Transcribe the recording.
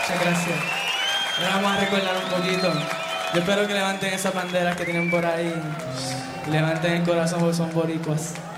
Muchas gracias. Ahora vamos a recordar un poquito. Yo espero que levanten esas banderas que tienen por ahí. Levanten el corazón porque son boricuas.